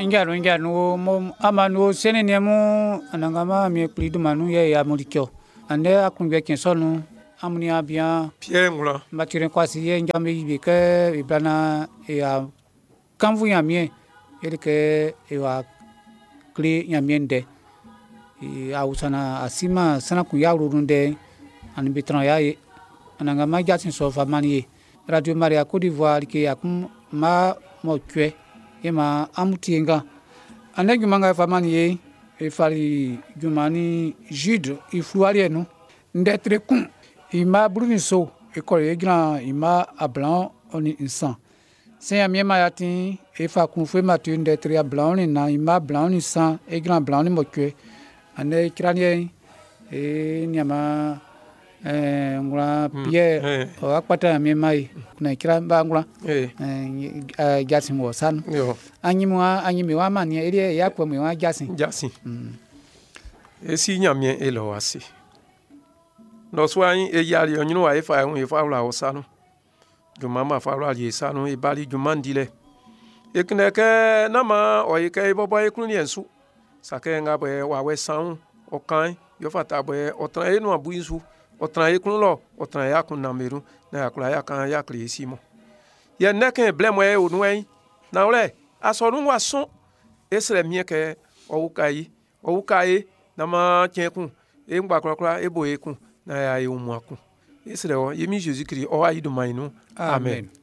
inja no mo amanu sene nemu anangama mi plidu manu ya molikyo ande akunbe kensonu amunia bien Pierre Moulin matiren kwasi ye njambe yibeke iblana ya kanvu ya mie elike ewa kli ya miende ausana asima sana ku ya rurunde anibitran ya anangama jasin so famani Radio Maria Côte d'Ivoire ki akum ma mo tue ema amutienga ane jumanga famani ye e fali jumani Jude ifluari no ndetre kun ima bruni so e ko ye gran ima ablan oni insan sen amiema yatin e fa kun fwe matu ndetre ya blanc ni na ima blanc ni san e gran blanc ni mo tue ane kranie e nyama ngula Pierre o akpata amiema kuna kira ba ngula jasin wo san anyimi wa mani ere ya kwa mi wa jasin esi nyamie elo wasi no so an e yari onyinu wa ifa ehun ifa wala osanu juma ma fa wala ye sanu e bali juma ndile ekneke na ma o ike bobo ekunu ni ensu sake nga be wa we san okan yo fata be otran enu abu insu otran ekunu lo otran ya kun na meru na yakula ya kan ya klesi mo ye neke blemo e onu en na ole asonu wa son esre mie ke owukai na ma chenkun e ngba krakra ebo ekun na ya e umu akun esre o yemi Jesus Christ o ayi do mainu amen.